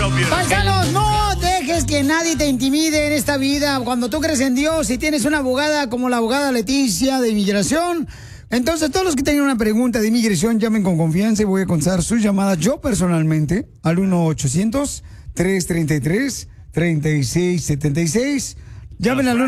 Paisanos, no dejes que nadie te intimide en esta vida. Cuando tú crees en Dios y tienes una abogada como la abogada Leticia de inmigración, entonces todos los que tengan una pregunta de inmigración llamen con confianza y voy a contestar sus llamadas yo personalmente al 1-800-333-3676. Llamen al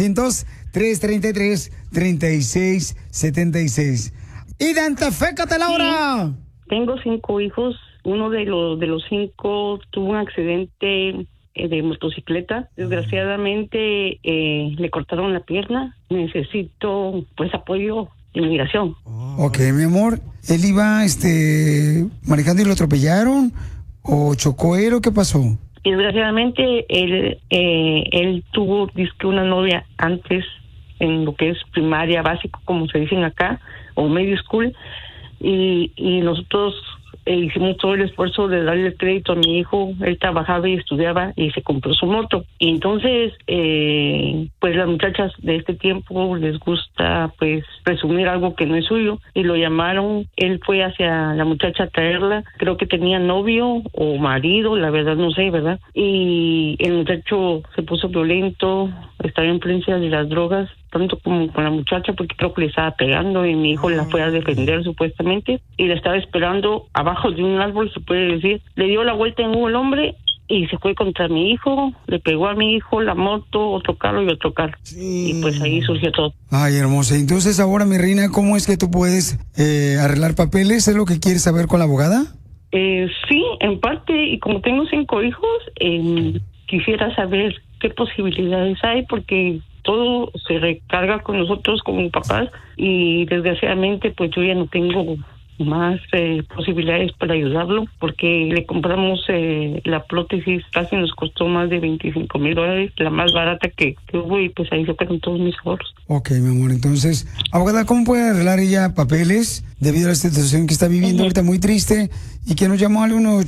1-800-333-3676. Identifícate, Laura. Sí, tengo 5 hijos. Uno de los 5 tuvo un accidente de motocicleta. Desgraciadamente le cortaron la pierna. Necesito pues apoyo de inmigración. Ok, mi amor. ¿Él iba manejando y lo atropellaron? ¿O chocó él o qué pasó? Desgraciadamente él tuvo dizque una novia antes en lo que es primaria, básico, como se dicen acá, o medio school, y nosotros hicimos todo el esfuerzo de darle el crédito a mi hijo. Él trabajaba y estudiaba y se compró su moto. Y entonces, pues las muchachas de este tiempo les gusta pues presumir algo que no es suyo y lo llamaron. Él fue hacia la muchacha a traerla. Creo que tenía novio o marido, la verdad no sé, ¿verdad? Y el muchacho se puso violento, estaba en influencia de las drogas, tanto como con la muchacha, porque creo que le estaba pegando y mi hijo la fue a defender supuestamente y la estaba esperando abajo de un árbol, se puede decir. Le dio la vuelta en el hombre y se fue contra mi hijo, le pegó a mi hijo, la moto, otro carro y otro carro. Sí. Y pues ahí surgió todo. Ay, hermosa. Entonces ahora, mi reina, ¿cómo es que tú puedes arreglar papeles? ¿Es lo que quieres saber con la abogada? Sí, en parte, y como tengo 5 hijos, quisiera saber qué posibilidades hay, porque todo se recarga con nosotros como papás y desgraciadamente pues yo ya no tengo más posibilidades para ayudarlo, porque le compramos la prótesis, casi nos costó más de $25,000, la más barata que hubo, y pues ahí se fueron todos mis ahorros. Ok, mi amor, entonces, abogada, ¿cómo puede arreglar ella papeles debido a la situación que está viviendo ahorita muy triste y que nos llamó al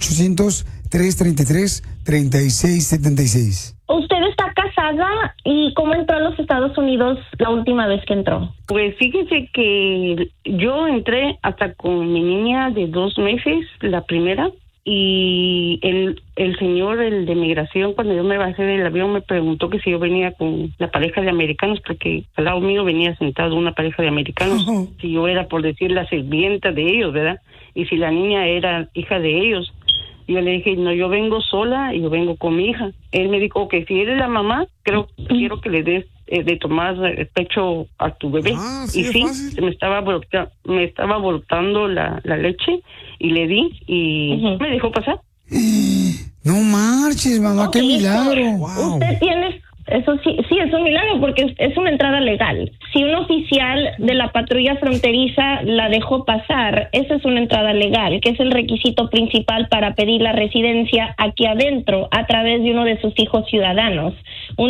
1-800-333-3676? ¿Usted está casada y cómo entró a los Estados Unidos la última vez que entró? Pues fíjese que yo entré hasta con mi niña de 2 meses, la primera, y el señor, el de migración, cuando yo me bajé del avión me preguntó que si yo venía con la pareja de americanos, porque al lado mío venía sentado una pareja de americanos, si yo era, por decir, la sirvienta de ellos, ¿verdad? Y si la niña era hija de ellos. Yo le dije, no, yo vengo sola y yo vengo con mi hija. Él me dijo, que si eres la mamá, quiero que le des de tomar el pecho a tu bebé. Sí, y sí, me estaba brotando la leche y le di y me dejó pasar. No marches, mamá, qué milagro. Wow. Usted tiene... Eso sí es un milagro, porque es una entrada legal. Si un oficial de la patrulla fronteriza la dejó pasar, esa es una entrada legal, que es el requisito principal para pedir la residencia aquí adentro a través de uno de sus hijos ciudadanos.